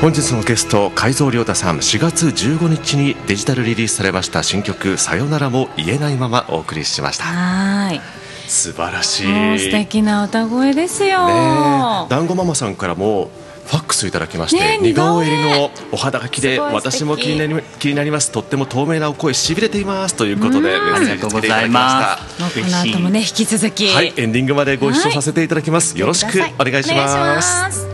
本日のゲスト海蔵亮太さん、4月15日にデジタルリリースされました新曲さよならも言えないままお送りしました。 はい、 素晴らしい、 素敵な歌声ですよ。 団子ママさんからもファックスいただきまして、似顔絵入りのお肌がきれい、私も気になります、とっても透明なお声、しびれていますということでメッセージつけていただきました。 この後もね引き続き、 はい、エンディングまでご一緒させていただきます。よろしくお願いします。